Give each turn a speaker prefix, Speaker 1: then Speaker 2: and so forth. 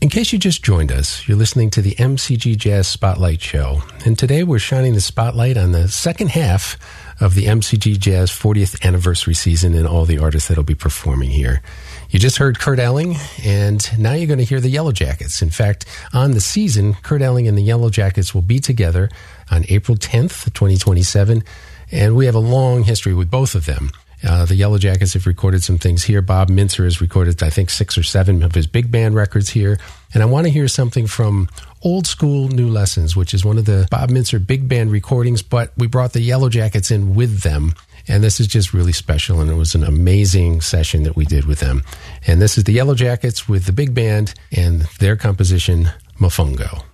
Speaker 1: case you just joined us, you're listening to the MCG Jazz Spotlight Show. And today we're shining the spotlight on the second half of the MCG Jazz 40th anniversary season and all the artists that'll be performing here. You just heard Kurt Elling, and now you're going to hear the Yellow Jackets. In fact, on the season, Kurt Elling and the Yellow Jackets will be together on April 10th, 2027, and we have a long history with both of them. The Yellow Jackets have recorded some things here. Bob Mintzer has recorded, I think, 6 or 7 of his big band records here. And I want to hear something from Old School New Lessons, which is one of the Bob Mintzer big band recordings, but we brought the Yellow Jackets in with them. And this is just really special, and it was an amazing session that we did with them. And this is the Yellow Jackets with the big band and their composition, Mofongo.